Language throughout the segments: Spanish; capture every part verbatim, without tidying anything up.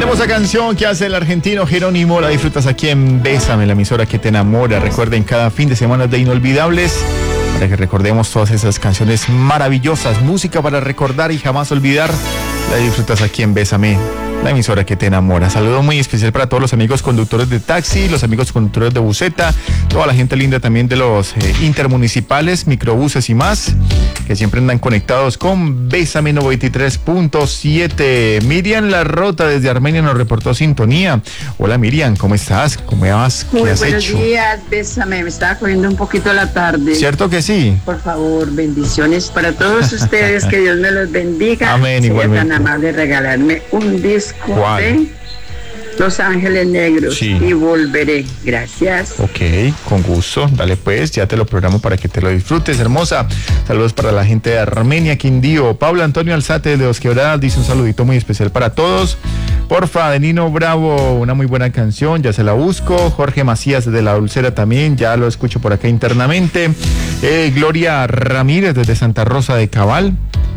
hermosa canción que hace el argentino Jerónimo, la disfrutas aquí en Bésame, la emisora que te enamora. Recuerden, cada fin de semana de Inolvidables, para que recordemos todas esas canciones maravillosas, música para recordar y jamás olvidar. La disfrutas aquí en Bésame, la emisora que te enamora. Saludo muy especial para todos los amigos conductores de taxi, los amigos conductores de buseta, toda la gente linda también de los eh, intermunicipales, microbuses y más, que siempre andan conectados con Bésame noventa y tres punto siete. Miriam La Rota desde Armenia nos reportó sintonía. Hola Miriam, ¿cómo estás? ¿Cómo vas? ¿Qué Muy has buenos hecho? días, Bésame, me estaba cogiendo un poquito la tarde. ¿Cierto que sí? Por favor, bendiciones para todos ustedes, que Dios me los bendiga. Amén, Sea igualmente. tan amable de regalarme un disco ¿Cuál? de Los Ángeles Negros. Sí. Y volveré. Gracias. Ok, con gusto. Dale pues, ya te lo programo para que te lo disfrutes, hermosa. Saludos para la gente de Armenia, Quindío. Pablo Antonio Alzate de Dos Quebradas dice un saludito muy especial para todos. Porfa, de Nino Bravo, una muy buena canción, ya se la busco. Jorge Macías de La Dulcera también, ya lo escucho por acá internamente. Eh, Gloria Ramírez desde Santa Rosa de Cabal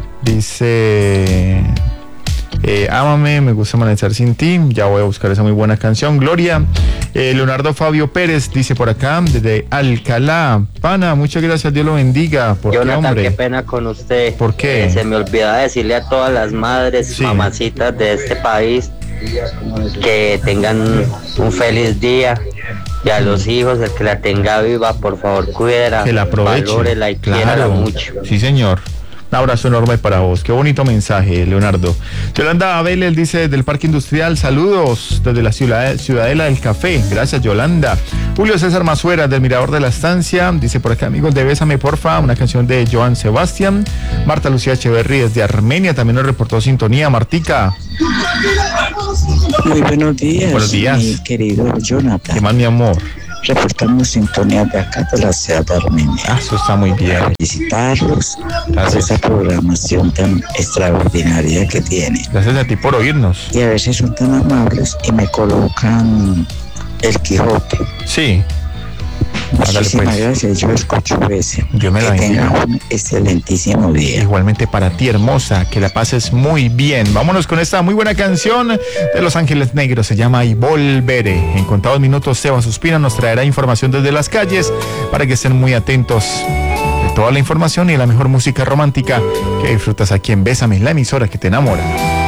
dice... Eh, ámame, me gusta amanecer sin ti, ya voy a buscar esa muy buena canción. Gloria. eh, Leonardo Fabio Pérez dice por acá desde Alcalá, pana, muchas gracias, Dios lo bendiga. ¿Por Jonathan, qué, hombre? qué pena con usted. ¿Por qué? Eh, se me olvidaba decirle a todas las madres, Sí. mamacitas de este país, que tengan un feliz día. Y a los hijos, el que la tenga viva, por favor, cuídela, Que la aproveche. valórela y quiérala Claro, mucho. sí señor. Un abrazo enorme para vos. Qué bonito mensaje, Leonardo. Yolanda Vélez dice del Parque Industrial, saludos desde la ciudad, Ciudadela del Café. Gracias, Yolanda. Julio César Mazuera del Mirador de la Estancia dice por acá, amigos de Bésame Porfa, una canción de Joan Sebastián. Marta Lucía Echeverri desde Armenia también nos reportó sintonía. Martica. Muy buenos días. Buenos días. Mi querido Jonathan. ¿Qué más, mi amor? Reportando sintonía de acá de la ciudad de Armenia. Ah, eso está muy bien. Felicitarlos por Gracias. esa programación tan extraordinaria que tienen. Gracias a ti por oírnos. Y a veces son tan amables y me colocan El Quijote. Sí. Hágale, Muchísimas pues. gracias, yo escucho ese. Dios me la Que bendiga. tenga un excelentísimo día. Igualmente para ti, hermosa, que la pases muy bien. Vámonos con esta muy buena canción de Los Ángeles Negros, se llama Y Volveré. En contados minutos, Seba Suspira nos traerá información desde las calles para que estén muy atentos de toda la información y la mejor música romántica que disfrutas aquí en Bésame, la emisora que te enamora.